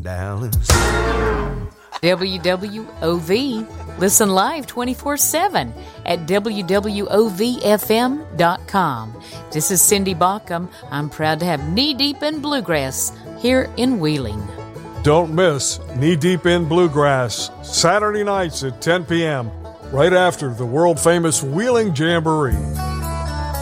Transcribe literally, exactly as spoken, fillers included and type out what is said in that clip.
Dallas. W W O V. Listen live twenty-four seven at W W O V F M dot com. This is Cindy Baucom. I'm proud to have Knee Deep in Bluegrass here in Wheeling. Don't miss Knee Deep in Bluegrass, Saturday nights at ten p.m., right after the world-famous Wheeling Jamboree.